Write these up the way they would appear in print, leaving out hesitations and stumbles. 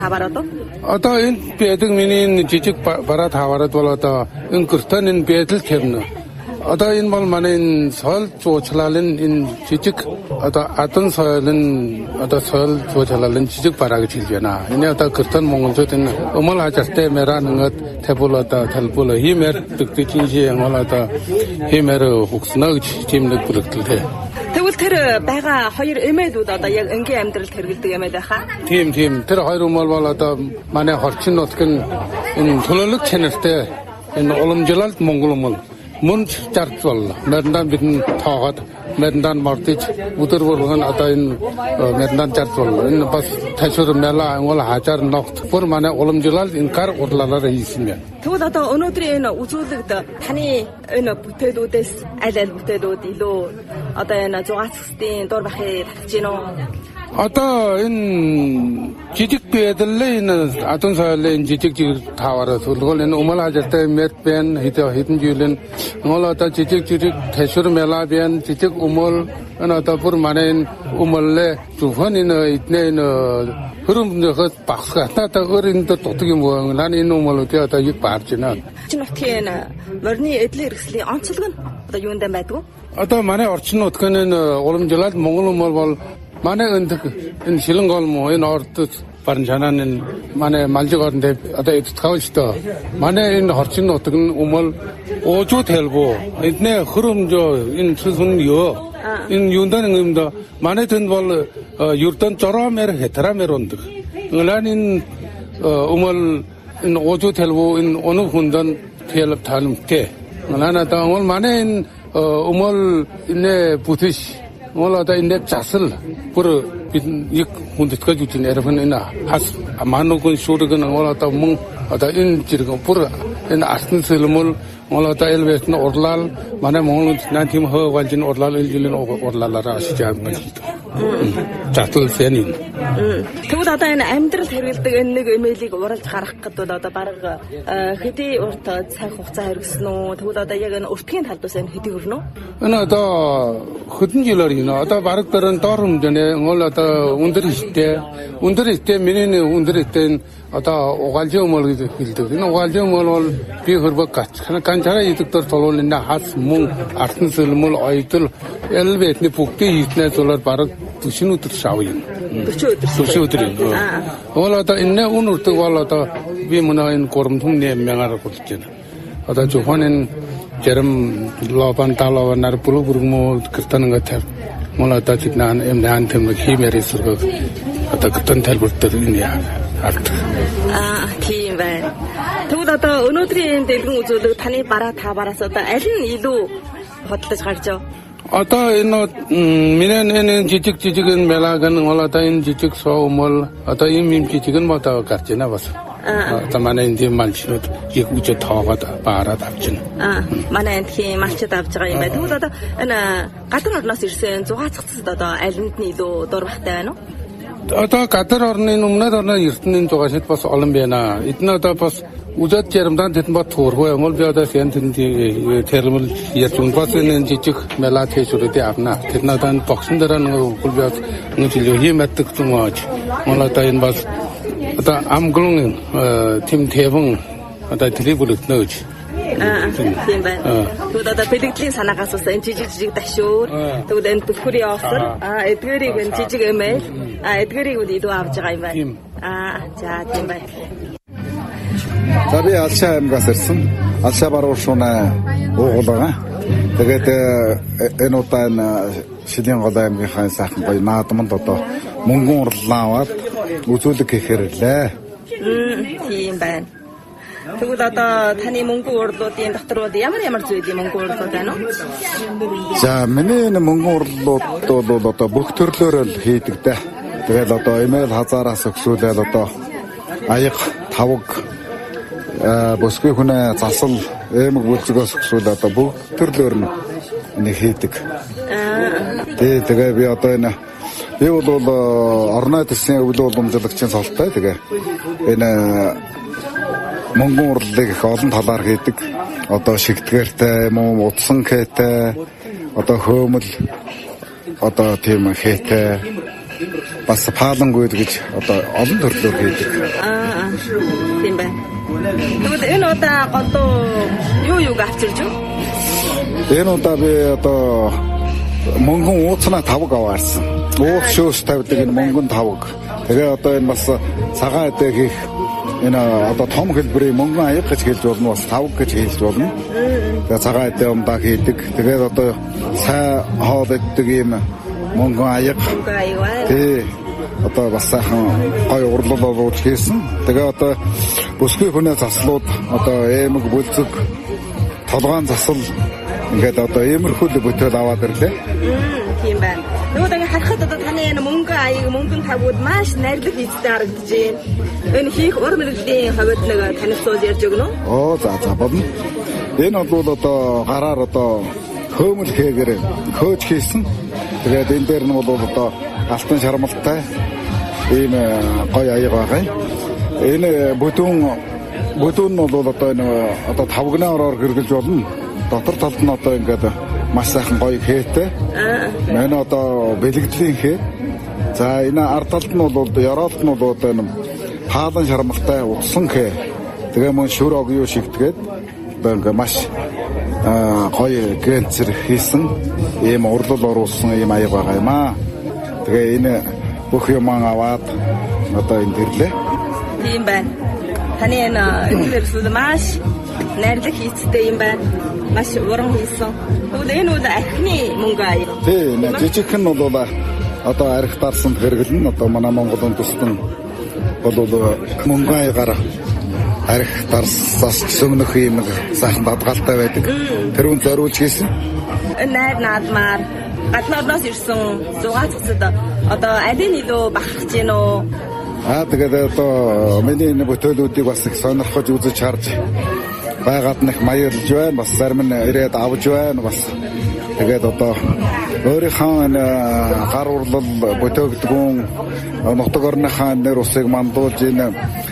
Тавараад. Одоо энэ байдаг миний жижиг бараа тавараад бол одоо энэ гэртэн энэ байдал хэмнэ. Одоо энэ бол манай энэ соёл зуучлалын энэ жижиг одоо адан соёлын одоо соёл зуучлалын жижиг бараа гэж хэлж байна. Энэ одоо гэртэн монголчууд энэ өмөл хажартай мэраа нэгэд табул одоо талбул химэр дэгдэж юм бол одоо химэр хөгснө гэж чимнэг бүрэгдэлтэй. Тэгвэл тэр байгаа хоёр эмээлүүд одоо яг энгийн амьдралд хэрэгэлдэг эмээл байхаа. Тийм тэр хоёр өмөл бол одоо манай хорчин нутгийн энэ төлөөлөг чанартай энэ уламжлалт монгол өмөл мөн зарц боллоо. Мөрндан бидэн тоогоод мөрндан мортиж өдөр бүргэн одоо энэ мөрндан зарц боллоо. Энэ бас ташуур мэлаа ангол хажаар ногт бүр манай уламжлалт энэ гар урлалаар хийсэн юм. Тэгвэл одоо өнөөдрийн энэ үзүүлэгт таны энэ бүтээлүүдээс аль бүтээлүүд илүү одоо энэ зугаацсдын дур бахыг татж гин үү? Одоо энэ жижиг байдлын энэ адун соёлын жижиг таваараа сүлгөл энэ умал хажартай мэт бэн хэдэн жилийн ngol одоо жижиг ташуур мэлаа бэн жижиг умал энэ одоо бүр манай энэ умалле зүхэн энэ эднээ энэ хөрөмнөхөд багсгатаа өөрөнд дутдаг юм уу? Наа энэ умалуудыг одоо юу баарж байна? Орчин нутгийн морины эдлэн хэрэгслийн онцлог нь одоо юунд байдгүй? Одоо манай орчин нутгийн энэ уламжлалт монгол умал бол манай энэ шилэнгол муу энэ ордод барин чанаа энэ манай малжиг орнд одоо эдтгэвчтэй манай энэ орчин нутаг нь умал уужууд хэлбүү эднээ хөрөмжөө энэ сүн ёо энэ юундан юмда манай тэнд бол юрдан жороомэр хэтрамэр ундаг нэлэн энэ умал энэ уужууд хэлбүү энэ өнөг хүндан хэлб таламтэй нэлэн одоо умал манай энэ умал энэ бүтэш ngol ada indek jasel pur ik hunditka jutin erfan ina has manugun shurugun ngol ada mung ada in jirgo pur in asn selmul ngol ada elbetna orlal mana mongol nantim ho waljin orlal iljilin orlalara asijam ngito jasel senin тэгвэл одоо энэ амьдрал хэрэгэлдэг энэ нэг эмэйлийг уралж гаргах гэдэг бол одоо баг хэдий урт цаг хугацаа хэрэгсэн үү? Тэгвэл одоо яг энэ уртгийн талбаас энэ хэдий хүрнэ үү? Энэ одоо хэдэн жилээр гинэ одоо баг дөрөн доор хэмжээний ngol одоо өндөр ихтэй миний өндөр ихтэй одоо угаалжин өмөл гэж хэлдэг. Энэ угаалжин өмөл бол би хөрбөг ганцаараа идэгдэр толуулна хас мөн артн сэлмэл ойдол элбетний бүгдийг хийснээр зулаар баг 40 өдөр шав юм. 40 өдөр. Бол одоо энэ үнэрдэг бол одоо би мөн энэ горомтун нэмээр болж байна. Одоо зөвхөн энэ жарам лобан талава нар бүлгүргмө гэртэнгээ мөн одоо чигнаа юм дан тэмэг хиймээрээс одоо гэртэн талбарт энэ арт. Тийм байна. Тэгвэл одоо өнөөдрийн дэлгэн үзүүлэг таны бараа та бараас одоо аль нь илүү бодлож гарч ав? Одоо энэ миний жижиг энэ мэлааган одоо энэ жижиг соомол одоо ийм жижиг нь одоо гарч байна бас. Одоо манай энэ малчнууд их үжид тоогоод баараад авч байна. Манай энэ малчд авч байгаа юм байна. Тэгвэл одоо энэ гадар орноос ирсэн зугаацгацд одоо аль нь илүү дур бахтай байна уу? Одоо гадар орны өмнөд орны эрдэнийн зугаашид бас олон байна. Эдгээр одоо бас үжид жарамдан тэтэн бат туургүй юм бол би одоо хэн тэрмэл ярьсан бас энэ жижиг мэлаа тэшүүрүүдээ авна. Тэр надад боксын дээр нэг би нэг жил хиймэдэг юм аа. Одоо энэ бас одоо амглон тим тэвэн одоо трибулт нөөж. Тийм байна. Тэгвэл одоо бэлгэдлийн санаагаас бас энэ жижиг дашуур тэгвэл энэ түлхүүрийн офсор эдгээрийг энэ жижиг эмэйл эдгээрийг илүү авч байгаа юм байна. За тийм байна. За би Алшаа аймгаас ирсэн. Алшаа баруун шуунаа уугуул байгаа. Тэгээд энэ удаа энэ Шилэнгол аймгийнхаа сайхан гоё наадманд одоо мөнгөн урлаа аваад үзүүлэг хийхээр лээ. Тийм байна. Тэгвэл одоо таны мөнгөн урлуудын дотор ямар зүйлийн мөнгөн урлууд байна уу? За миний энэ мөнгөн урлууд бол одоо бүх төрлөөр л хийдэг дээ. Тэгэл одоо эмэйл хазаараас өксүүлэл одоо аяг тавг босгүй хүнээ засал эмэг үйлчгээс өксүүл одоо бүх төрлөөр нь хийдэг. Тэгээ би одоо энэ би бол орны төсвийн өвлөө уламжлагчийн цолтой тэгээ энэ мөнгөн урлыг их олон талаар хийдэг. Одоо шигдгээртэй, муу утсан хээтэй, одоо хөөмөл, одоо тийм хээтэй бас паалангуйд гэж одоо олон төрлөөр хийдэг. Тийм байна. Тэгвэл энэ удаа голдуу юу авчирч юу? Энэ удаа би одоо мөнгөн ууцнаа тавг аваарсан. Ууц шөөс тавьдаг энэ мөнгөн тавг. Тэгээ одоо энэ бас цагаан эдээ хийх энэ одоо том хэлбэрийн мөнгөн аяг гэж хэлж болно, бас тавг гэж хэлж болно. Тэгээ цагаан эдээ умдаа хийдэг. Тэгээд одоо сайн хоол иддэг юм мөнгөн аяг. Тий. Одоо бас сайхан гоё урлал оруулж хийсэн. Тэгээ одоо бүсгүй хүнээ заслууд одоо эмэг бүлцэг толгоон засал ингээд одоо иймэрхүү бүтээл аваад ирлээ. Тийм байна. Нөгөө ингээ харахад одоо таны энэ мөнгөн аяг, мөнгөн тавгууд маш найрлаг хийцтэй харагдаж байна. Энэ хийх ур мэргэдлийн хувьд нэг танилцуулж ярьж өгнө үү? За бодно. Энэ бол одоо гараар одоо хөөмөл хийгээр хөөж хийсэн. Тэгээд энэ дээр нь бол одоо алтан шармалтай ийм гоё аяг байгаа. Энэ бүдүүн нь бол одоо энэ одоо тавгнаараар гэргэлж болно. Дотор талд нь одоо ингээд маш сайхан гоё хээтэй. Манай одоо бэлгэдлийн хээ. За энэ ард талд нь бол ёроолт нь бол одоо энэ паалан шармалтай утсан хээ. Тэгээ мөн шүр огёо шигтгээд одоо ингээд маш гоё гэнцэр хийсэн ийм урлал оруулсан ийм аяг байгаа юм аа. Тэгээ энэ бүх юм аваад одоо энэ дэрлээ. Тийм байна. Таны энэ үйлдэл маш найрлаг хийцтэй юм байна. Маш уран хийсэн. Тэгвэл энэ үл архины мөнгө аяг. Тийм, жижигх нь бол одоо арх дарсанд хэрэглэн одоо манай Монголын төсвөн бол мөнгө аягаар арх дарсаас söмнөх юм сайхан дадгалтай байдаг. Тэр үн зориулж хийсэн. Найр наадмаар гадны орноос ирсэн 6 цэцэд одоо алин илүү бахарч гин үү? Тэгээд одоо миний энэ бүтээлүүдийг бас их сонирхож үзэж харж байгаад нэг маялж байна. Бас зарим нь ирээд авч байна. Бас тэгээд одоо өөрийнхөө энэ гар урлал бүтээгдэхүүн нутаг орныхаа нэр усыг мандуулж энэ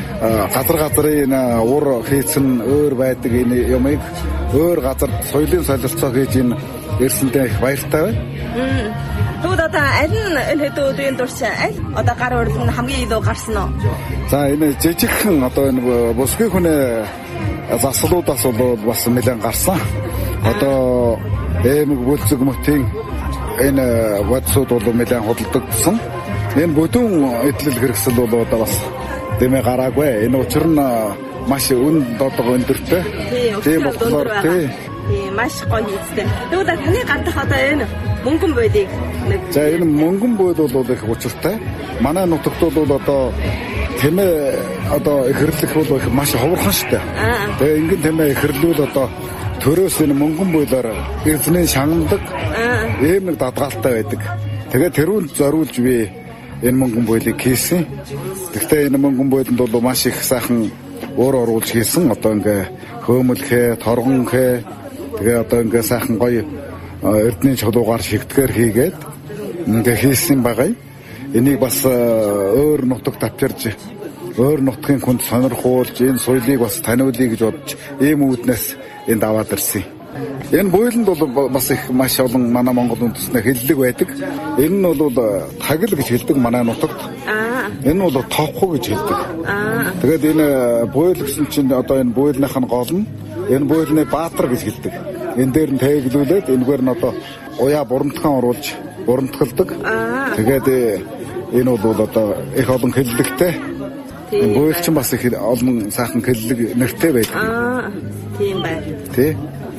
газрын ур хийцэн өөр байдаг энэ юмыг өөр газар соёлын солилцоо хийж энэ ирсэндээ их баяртай байна. Тэгвэл одоо аль нь энэ хэдэн өдрийн турш аль одоо гар урлал нь хамгийн илүү гарсан уу? За энэ жижигхэн одоо энэ бүсгүй хүнээ заслуудаас бол бас нэлээд гарсан. Одоо эмэг бүлцэг мөтийн энэ бодсууд бол нэлээд худалдагдсан. Энэ бүдүүн эдлэл хэрэгсэл бол одоо бас дэмэ гараагүй. Энэ учир нь маш үн додго өндөртэй. Тийм болохоор тийм маш гоё хийцтэй. Тэгвэл таны гадах одоо энэ мөнгөн бойлыг нэг. За энэ мөнгөн бойл бол их учиртай. Манай нутагт бол одоо тэмээ одоо ихэрлэх бол их маш ховорхон штэ. Тэгээ ингэн тэмээ ихэрлүүл одоо төрөөс энэ мөнгөн бойлоор эзний шанамдаг ийм нэг дадгаалтай байдаг. Тэгээ тэрүүн зориулж би энэ мөнгөн бойлыг хийсэн. Гэхдээ энэ мөнгөн бойлд бол маш их сайхан өөр оруулж хийсэн. Одоо ингээ хөөмөлхөө, торгонхөө тэгээ одоо ингээ сайхан гоё эрдний чулуугаар шигтгэр хийгээд ингээ хийсэн байгаа. Энийг бас өөр нутагт авчирж өөр нутгийн хүнд сонирхуулж энэ соёлыг бас таниулъя гэж бодож ийм үүднээс энд аваад ирсэн. Энэ буйланд бол бас их маш олон манай Монгол үндэстнээ хэллэг байдаг. Энэ нь бол тагил гэж хэлдэг манай нутагт. Энэ бол товхо гэж хэлдэг. Тэгээд энэ буйл гэсэн чинь одоо энэ буйлных нь гол нь энэ буйлны баатар гэж хэлдэг. Энэ дээр нь тээглүүлээд энэгээр нь одоо уяа бурамтхан оруулж бурамтгалдаг. Тэгээд энэ бол одоо их олон хэллэгтэй. Энэ буйл чинь бас их олон сайхан хэллэг нэртэй байдаг. Тийм байна. Тий.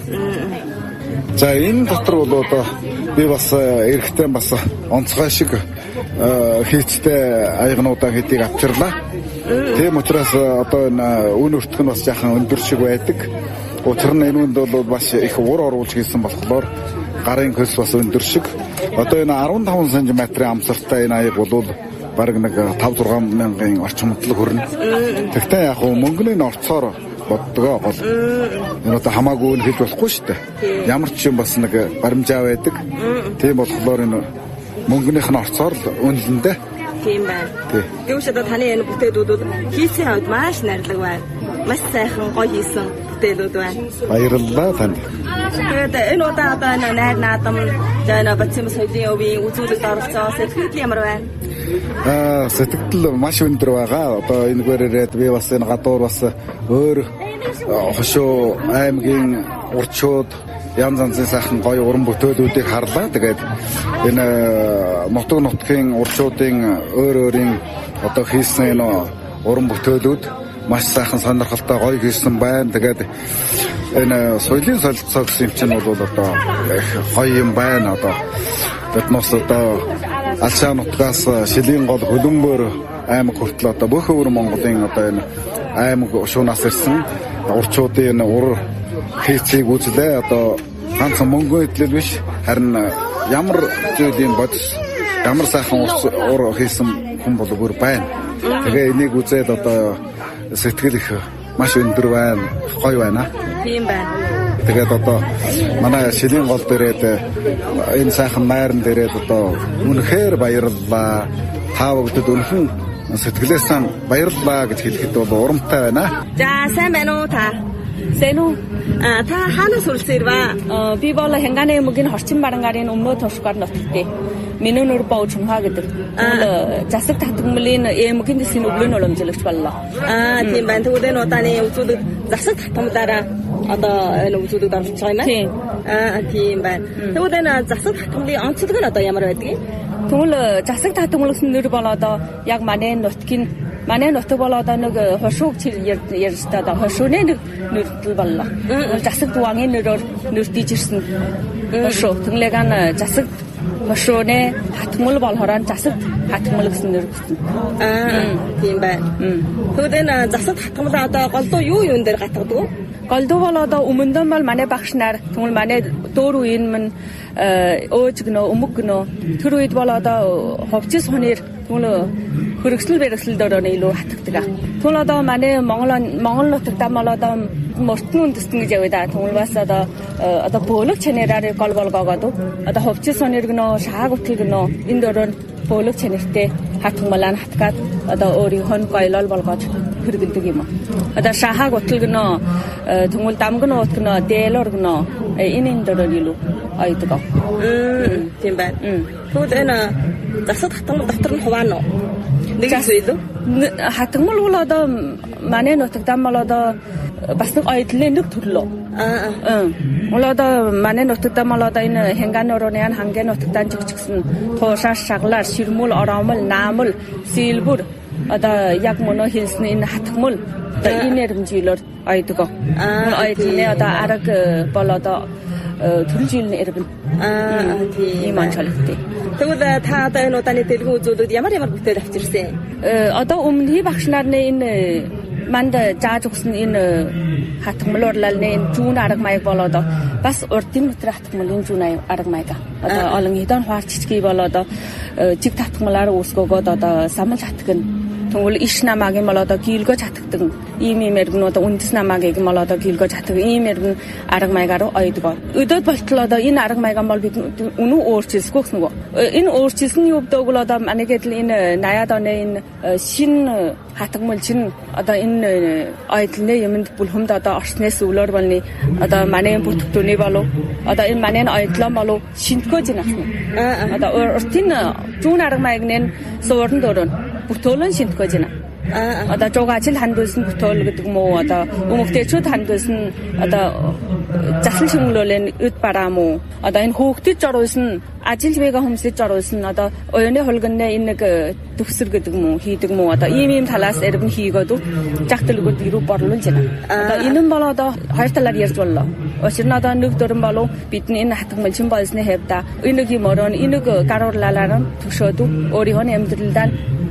За энэ дотор бол одоо би бас эрэхтэй бас онцгой шиг хийцтэй аягнуудаа хэдийг авчирлаа. Тийм учраас одоо энэ үн өртөх нь бас жаахан өндөр шиг байдаг. Учир нь энэ үнд бол бас их ур оруулж хийсэн болохоор гарын хөлс бас өндөр шиг. Одоо энэ 15 см-ийн амсартай энэ аяг бол бараг нэг 5-6 мянган орчимдлог хүрнэ. Тэгтээ яг мөнгөний орцоор боддгоо гол. Энэ одоо хамаагүй л хийж болохгүй шүү дээ. Ямар ч юм бас нэг баримжаа байдаг. Тийм болохоор энэ мөнгөнийх нь орцоор л үнэлэндээ. Тийм байна. Гэвч одоо таны энэ бүтээлүүд хийцийн хувьд маш найрлаг байна. Маш сайхан гоё хийсэн бүтээлүүд байна. Баярлалаа танд. Тэгээд энэ удаа одоо найр наадам жана бацим соёлын өвийн үзүүлэлт оролцоо сэтгэл ямар байна? сэтгэл маш өндөр байгаа. Одоо энэгээр ирээд би бас энэ гадуур бас өөр хошуу аймгийн урчууд янз янзын сайхан гоё уран бүтээлүүдийг харлаа. Тэгээд энэ нутгийн урчуудын өөр өөрийн одоо хийсэн энэ уран бүтээлүүд маш сайхан сонирхолтой гоё хийсэн байна. Тэгээд энэ соёлын солилцоо гэсэн юм чинь бол одоо гоё юм байна. Одоо биднээс одоо Алшаа нутгаас Шилийн гол хөлбөмбөр аймаг хүртэл одоо бүх өвөр Монголын одоо энэ аймаг шуунаас ирсэн урчуудын энэ ур хийцийг үзлээ. Одоо ганцхан мөнгө идэл биш, харин ямар зүйлийн бодис, ямар сайхан ур хийсэн хүн бол бүр байна. Тэгээ энийг үзээд одоо сэтгэл их маш өндөр байна, гоё байна. Тийм байна. Тэгээд одоо манай Шилийн гол дээрээд энэ сайхан найран дээрээд одоо үнэхээр баярлалаа. Та бүгдэд үнэн сэтгэлээс баярлалаа гэж хэлэхэд бол урамтай байна. За сайн байна уу та? Сайн уу? Та хаанаас үргэлж ирвэ? Би бол Хянгааны аймгийн Хорчин Барангарын Өмнөө Тушгаар нутагтай. Миний нөр Бовж Хумхаа гэдэг. Засаг татгамлын аймгийн дэсгийн өвлөн уламжлагч боллоо. Тийм байна. Тэгвэл энэ удааны үзүүлэлт засаг татгамлаараа одоо энэ үзүүлэлт орж байгаа юм аа? Тийм байна. Тэгвэл энэ засаг татгамлын онцлог нь одоо ямар байдгийг? Тэгвэл засаг татгамлын нэр бол одоо яг манай нутаг бол одоо нэг хошууг ярьж одоо хошууны нэг нэртэл боллоо. Засаг дугааны нэрээр нэртиж ирсэн. Хошуу. Тэглэг ан засаг хошууны татгамл болохоор засаг татгамл гэсэн нэр өгсөн. Тийм байна. Тэгвэл энэ засаг татгамл одоо голдуу юун дээр гатгадаг вэ? Голдуу бол одоо өмнөдөө бол манай багш нар тэгвэл манай дөөр үеийн мань өөж гэнэ өмг гэнэ тэр үед бол одоо ховчис хоноор тэгвэл хөргөсөл бэрхсэлдээр илүү хатдаг. Тэгвэл одоо манай Монгол нутагт бол одоо мөртөн үндэстэн гэж яваа да. Тэгвэл бас одоо бөөлөг чанараар гол болгоогоод одоо ховчис хоноор гэнэ шааг утал гэнэ энэ дөрөөр бөөлөг чанартай хатгамлаа хатгаад одоо өөрийнхөө гоёлол болгоод хөргөлдөг юм. Одоо шааг утал гэнэ тэгвэл дамгын уут гэнэ дээлор гэнэ энэ дөрөөр илүү айдаг. Тийм байна. Тэгвэл энэ засаг татгамл дотор нь хуваана уу? Нэг зүйл үү? Хатгамл бол одоо манай нутагт бол одоо бас нэг ойдлын нэг төрлөө. Бол одоо манай нутагт бол одоо энэ Хянгааны орны хангийн нутагтан жигчгсэн туушаа шаглаар ширмүүл ороомл наамл сэлбүр одоо яг мөнө хэлсэн энэ хатгамл одоо энэ нэрмжийлэр ойдог. Ойдлын одоо арга бол одоо төрөл жилийн ирбэн. Тийм анчаалтай. Тэгвэл та одоо энэ удааны дэлгэн үзүүлэлт ямар бүтээл авчирсан? Одоо өмнөний багш нарын энэ манд зааж өгсөн энэ хатгамлуурлалны энэ зүүн арга маяг болоод бас урдын өтөр хатгамлын зүүн арга маяг. Одоо олон хэдэн хуарчичгий болоод жиг татгамлаар үүсгөөгөөд одоо самал хатгана. Тэгвэл иш намаагийн бол одоо гийлгэж хатгдаг ийм эргэнүүд үндэс намаагийн бол одоо гийлгэж хатгдаг ийм эргэн арга маягаар ойдог. Өдөөд болтол одоо энэ арга маяг бол бид үнэн өөрчилсгүй гэсэн үг. Энэ өөрчилсний өвдөг бол одоо манайд энэ 80-аад оны энэ шинэ хатгамл чинь одоо энэ ойдлны юмд бүлхэмд одоо орснээс өвлөр болны одоо манай бүтгэвчний болов одоо энэ манай ойдлон болов шинтгэж байна. Одоо уртын зүүн арга маягны суурн дөрөв бүтэөлөн шинтгэж байна. Одоо жуугаач ханд байсан бүтээл гэдэг юм уу одоо өмгтээчүүд ханд байсан одоо заслан шимглүүлэн үд бараам уу одоо энэ хөөгдөж жорулсан ажил вега хүмүүсд жорулсан одоо оюуны хулганы энэ нэг төвсөр гэдэг юм уу хийдэг юм уу одоо ийм талаас эрбэн хийгээд жагталгууд ирүү борлуулж байна. Одоо энэ нь бол одоо хоёр талаар ярьж боллоо. Учир нь одоо нэг дөрөн болов бидний энэ хатгамл чин болсны хэвда энэ нэг юм орон энэ нэг гаруурлалаар нь төгшөөд өөрийнхөө амьдралдаа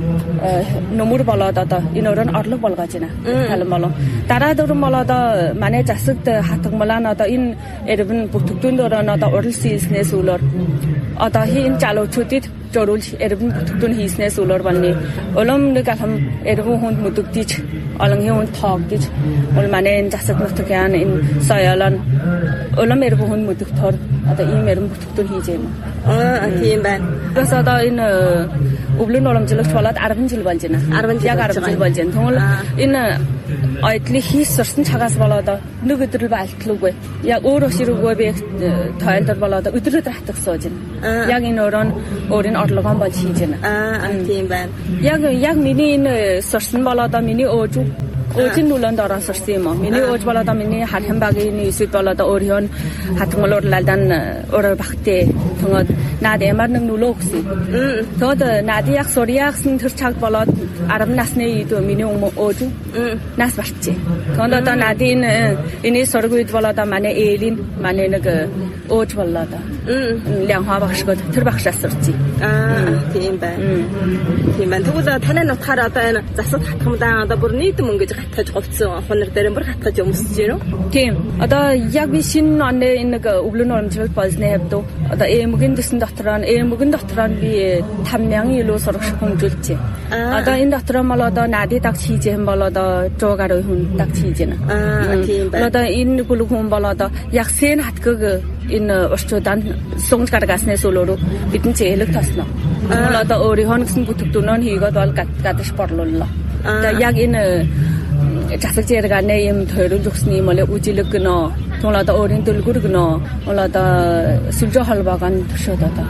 нөмөр болоод одоо энэ өрөөнд орлого болгож байна. Талан болов. Дараа дөрөн бол одоо манай засагт хатгамлаа одоо энэ эрбэн бүтгэвчүүн өрөөнд одоо урал хийснээс үлээр одоо хийн залуучуудад жөрүүл эрбэн бүтгэвчүүн хийснээс үлээр байна. Улам нэг алхам эргэн хүнд мүдэгдэж олон хүнд тоогдож бол манай энэ засаг нутгийн энэ соёлон улам эргэн хүнд мүдэгтөр одоо ийм эрбэн бүтгэвчүүн хийж байна. Тийм байна. Бас одоо энэ өвлөн уламжлагч болоод 10 жил болж байна. 10 жил болж байна. Тэгвэл энэ ойдлыг хийс сурсан цагаас болоод нэг өдөр байлтлуугүй. Яг өөрөө ширүүгүй би тойлдор болоод өдрөөр хатах сууж байна. Яг энэ өөрийн орлогоо болж хийж байна. Тийм байна. Яг миний энэ сурсан болоод миний Өөжин нүлэнд орон сурсан юм уу? Миний өөж болоод миний хархан багийн эсвэл болоод өөрийн хатгамлуурлалдан өөрөөр багтээ. Тэгвэл наад ямар нэг нүлөө өгсөн. Тэгвэл наадын яг сурьяагсан тэр цаг болоод 10 насны үед миний өөж нас барчээ. Тэгвэл одоо наадын энэ сураг үед болоод манай ээлийн манай нэг өөж болоод Лянхаа багшгод тэр багшаас сурчээ. Тийм байна. Тийм байна. Тэгвэл танай нутгаар одоо энэ засаг хатгамлаа одоо бүр нийт мөнгөж гатгаж говцсон хонор дээр бүр гатгаж өмсөж байна уу? Тийм. Одоо яг би шинэ оны энэ нэг өвлөн урамжлал болсны хэвдөө одоо эмгэн дэсэн дотор нь би 5,000 илүү сурагч хөнжүүлжээ. Одоо энэ дотор нь бол одоо наадын дагч хийж юм бол одоо 100 гаруй хүн дагч хийж байна. Тийм байна. Одоо энэ бүлэг хүн бол одоо яг сэн хатгаг энэ орчууданд сунгаж гаргасны сүлөөрөө бидэн зээлэг тосно. Тэгвэл одоо өөрийнхөө гэсэн бүтээгдэхүүнөө хийгээд бол гадаж борлууллаа. Одоо яг энэ засаг зэрэганы юм тойрон зүгсний юм бол үжилэг гэнэ. Тэгвэл одоо өөрийн дэлгүр гэнэ. Бол одоо сүлжээ холбоогоо төшөөд одоо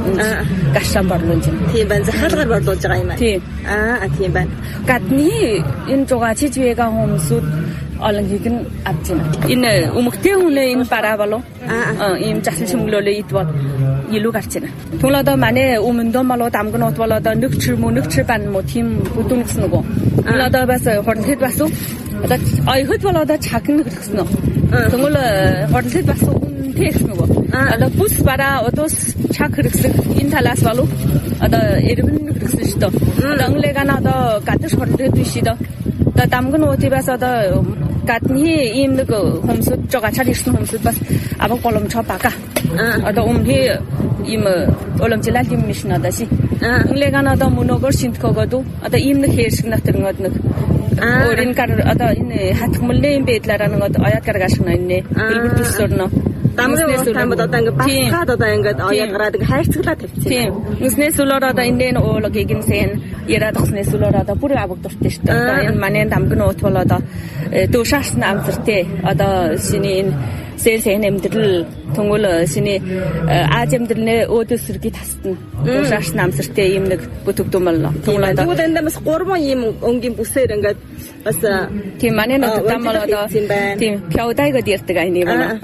гашаан борлуулж байна. Тийм байна. Захаалгаар борлуулж байгаа юм байна. Тийм. Тийм байна. Гадны энэ жугачиж вега хүмүүсүүд олон хийг нь авч байна. Энэ өмгтэй хүнээ энэ бараа болов. Ийм засал шимглөлөө идвал илүү гарч байна. Тэгвэл одоо манай өмнөдөө болоод амгнууд бол одоо нэг чир бан мо тийм бүдүүн гэсэн нөгөө. Тэгвэл одоо бас хордлоход бас одоо ойход бол одоо чагна гэсэн үү. Тэгвэл хордлоход бас үнэтэй гэсэн нөгөө. Одоо бүс бараа удус чаг хэрэгсэх энэ талаас болов. Одоо эргэн хэрэгсэн шүү дээ. Одоо англигана одоо гадаж хордлоход биш шүү дээ. Одоо дамгнуудаас одоо гадны ийм нэг хүмүүсд жоо чад ирсэн хүмүүсд бас авах боломжтой бага. Одоо өмнө ийм уламжлал юм биш надад си. Инглиган одоо мөнөөр шинтгэгээд одоо ийм нэг хэршиг натэрнод нэг өөрийн одоо энэ хатгмалын байдлаараа нэг ояд гаргаш нэ. Хэлбэр төсөрнө. Дамгын тамд одоо ингээд басгаад одоо ингээд ояд гараад ингээд хайрцаглаад тавьчихсан. Тийм. Нүснээс үлээр одоо энэ уулгийг нь сэн яраад өгснээс үлээр одоо бүр авах дуртай шүү дээ. Одоо энэ манай дамгнууд бол одоо дүүшаарсан амзартэй одоо шиний энэ сэлсэн эмдэрлэл тэнгуул шиний Аз эмдэрлэлээ өөдөөсөргий тасна. Дүүшаарсан амзартэй ийм нэг бүтээгдэхүүн боллоо. Тэгвэл энэ бас 3 ийм өнгийн бүсээр ингээд бас тийм манай нутагтаа бол одоо тийм пяудайгод ярьдаг айн юм байна.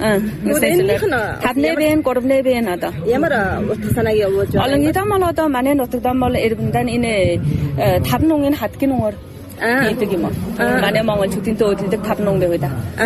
Тавны бэн, гурвны бэн одоо. Ямар утга санааг явуулж байна? Олон хэдэн бол одоо манай нутагтаа бол эргэндан энэ 5 нүнгийн хадгийн нүгээр хийдэг юм аа. Манай монголчуудын өөдөлдөг 5 нүн байв да.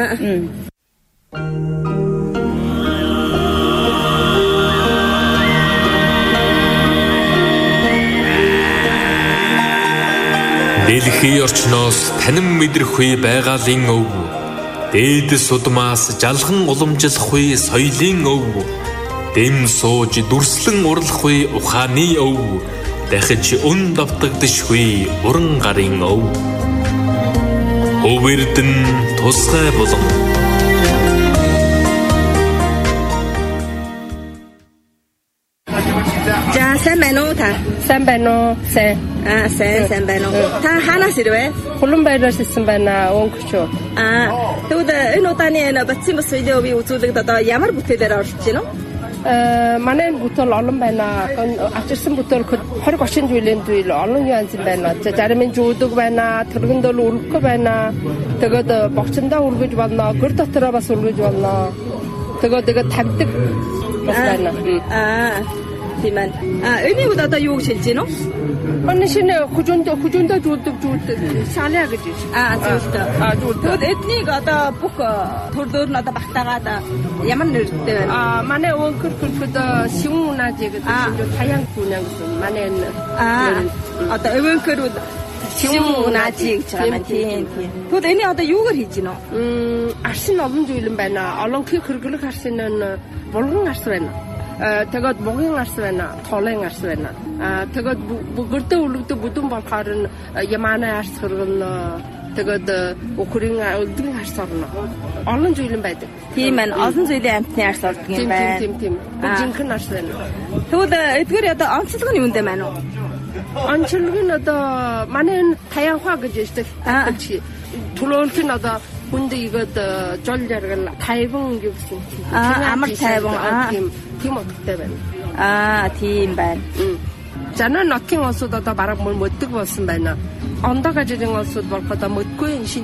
Дэлхийн орчноос танин мэдрэхгүй байгалийн өв. Дээдэс удмаас жалхан уламжлахгүй соёлын өв. Дэм сууж дүрслэн урлахгүй ухааны өв. Дахиж өн давтагдшгүй уран гарын өв. Өвөрдөн тусгай болон сайн байна уу та? Сайн байна уу? Сайн байна уу? Та ханаас ирвэ? Хуланбаянаас ирсэн байна. Өнгөч үү? Тэгвэл энэ удааны энэ Батцын бас видеовыг үзүүлэхэд одоо ямар бүтээлээр оролцож байна уу? Манай бүтээл олон байна. Авчирсан бүтээл 20-30 жилийн зүйл олон янз байна. Заримын жуудаг байна, тэргэндэл өргөх байна. Тэгээд богцондоо өргөж болно, гэр дотороо бас өргөж болно. Тэгээд тавьдаг бас байна. Тийм ээ. Энийг одоо юу гэж хэлж байна уу? Оны шинэ хүжөндөө жуулдаг шалаа гэж. Жуулдаг. Эднийг одоо бүх төрлөөр нь одоо багтаагаад ямар нэртэй байна? Манай өнгөрөхөд шивүүнаж гэдэг таян гүнэн гэсэн. Манай энэ одоо өвөнкөр шивүүнаж гэж байгаа юм тийм. Тэгвэл энэ одоо юугаар хийж гинэ? Аршин олон зүйл юм байна. Олон хэрэглэх аршин нь булган арс байна. Тэгээд бугийн арс байна, толын арс байна. Тэгээд бүгдөө үлгдэг бүдүүн болохоор нь ямааны арс хэрэглэн тэгээд өхрийн өдрийн арс орно. Олон зүйл юм байдаг. Тийм ээ, олон зүйлийн амтны арс ордог юм байна. Тийм. Жинхэнэ арс байна. Тэгвэл эдгээр одоо онцлог нь юундэ байна уу? Онцлог нь одоо манай таяхаа гэж ярьдаг. Төлөөлт нь одоо хүнд игээд жол жаргал тайван гэсэн. Амар тайван тийм утгатай байна. тийм байна. Жанаа нотгийн улсууд одоо бараг мөн мэддэг болсон байна. Ондоо гажирын улсууд бол одоо мэдгүй